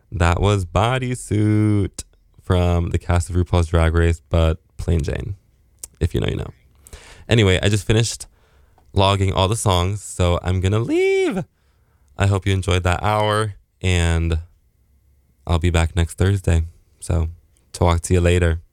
That was Bodysuit from the cast of RuPaul's Drag Race, but Plain Jane. If you know, you know. Anyway, I just finished logging all the songs, so I'm gonna leave. I hope you enjoyed that hour, and I'll be back next Thursday. So talk to you later.